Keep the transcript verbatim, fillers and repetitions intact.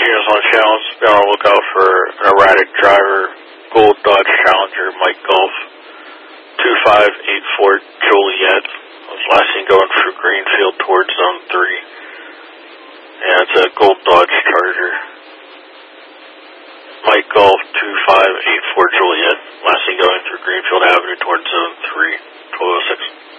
units on channel. Be on the lookout for an erratic driver, Gold Dodge Challenger, Mike Golf, two five eight four Joliet. Was last seen going through Greenfield towards Zone three. And it's a Gold Dodge Charger. Mike Golf, two five eight four Joliet. Last seen going through Greenfield Avenue towards Zone three, twelve oh six.